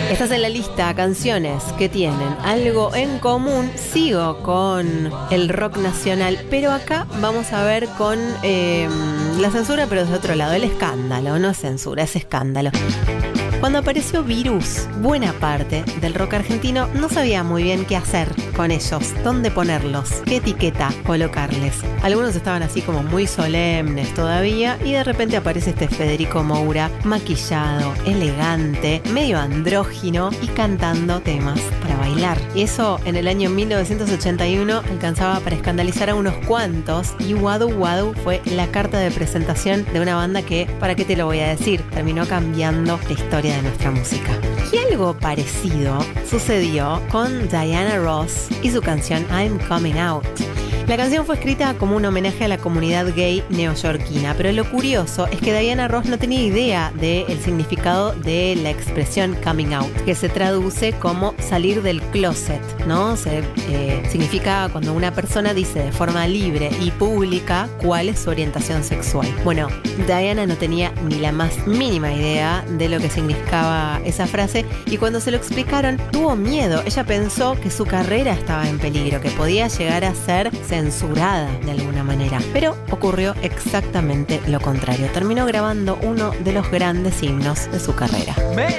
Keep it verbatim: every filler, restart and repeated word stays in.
Estás en la lista, canciones que tienen algo en común. Sigo con el rock nacional, pero acá vamos a ver con eh, la censura, pero desde otro lado, el escándalo. No es censura, es escándalo. Cuando apareció Virus, buena parte del rock argentino no sabía muy bien qué hacer con ellos, dónde ponerlos, qué etiqueta colocarles. Algunos estaban así como muy solemnes todavía y de repente aparece este Federico Moura, maquillado, elegante, medio andrógino y cantando temas para bailar. Y eso en el año mil novecientos ochenta y uno alcanzaba para escandalizar a unos cuantos y Wadu Wadu fue la carta de presentación de una banda que, ¿para qué te lo voy a decir?, terminó cambiando la historia de nuestra música. Y algo parecido sucedió con Diana Ross y su canción I'm Coming Out. La canción fue escrita como un homenaje a la comunidad gay neoyorquina, pero lo curioso es que Diana Ross no tenía idea del significado de la expresión coming out, que se traduce como salir del closet, ¿no? Se, eh, significa cuando una persona dice de forma libre y pública cuál es su orientación sexual. Bueno, Diana no tenía ni la más mínima idea de lo que significaba esa frase y cuando se lo explicaron tuvo miedo. Ella pensó que su carrera estaba en peligro, que podía llegar a ser censurada de alguna manera, pero ocurrió exactamente lo contrario. Terminó grabando uno de los grandes himnos de su carrera.